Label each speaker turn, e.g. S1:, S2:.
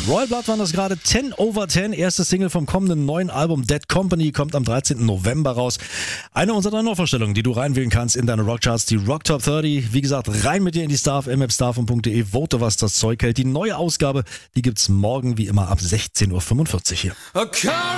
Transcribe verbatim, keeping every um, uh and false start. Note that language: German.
S1: Royal Blood waren das gerade, zehn over zehn, erste Single vom kommenden neuen Album Dead Company, kommt am dreizehnten November raus. Eine unserer drei Neuvorstellungen, die du reinwählen kannst in deine Rockcharts, die Rock Top dreißig. Wie gesagt, rein mit dir in die Star F M, app starfm punkt de, vote, was das Zeug hält. Die neue Ausgabe, die gibt's morgen wie immer ab sechzehn Uhr fünfundvierzig hier.
S2: Okay.